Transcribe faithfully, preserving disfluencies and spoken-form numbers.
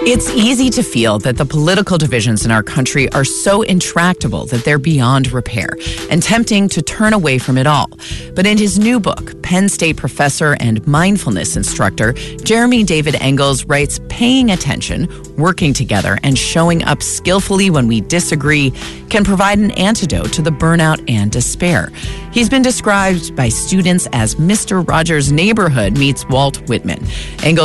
It's easy to feel that the political divisions in our country are so intractable that they're beyond repair and tempting to turn away from it all. But in his new book, Penn State professor and mindfulness instructor Jeremy David Engels writes, paying attention, working together, and showing up skillfully when we disagree can provide an antidote to the burnout and despair. He's been described by students as Mister Rogers' Neighborhood meets Walt Whitman. Engels